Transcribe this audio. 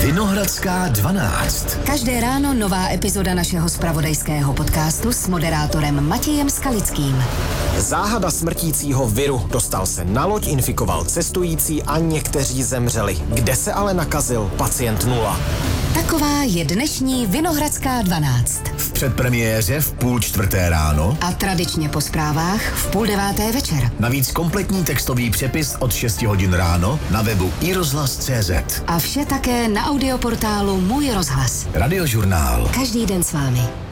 Vinohradská 12. Každé ráno nová epizoda našeho zpravodajského podcastu s moderátorem Matějem Skalickým. Záhada smrtícího viru. Dostal se na loď, infikoval cestující a někteří zemřeli. Kde se ale nakazil pacient 0? Taková je dnešní Vinohradská 12. V předpremiéře v 3:30 ráno. A tradičně po zprávách v 8:30 večer. Navíc kompletní textový přepis od 6 hodin ráno na webu iRozhlas.cz. A vše také na audioportálu Můj rozhlas. Radiožurnál. Každý den s vámi.